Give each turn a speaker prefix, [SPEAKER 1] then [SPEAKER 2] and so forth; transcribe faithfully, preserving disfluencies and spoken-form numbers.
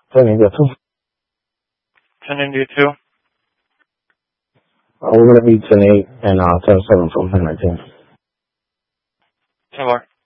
[SPEAKER 1] ten India two.
[SPEAKER 2] ten India two.
[SPEAKER 1] Uh, we're going to be ten eight and uh, ten seven from ten nineteen.
[SPEAKER 2] ten more.